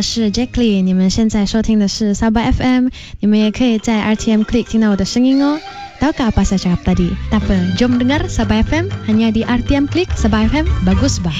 我是 Jacqueline， 你们现在收听的是Sabah FM， 你们也可以在 RTM Klik 听到我的声音哦。Tahukah apa saya cakap tadi? Tak apa, jom dengar Sabah FM hanya di RTM Klik. Sabah FM bagus bah.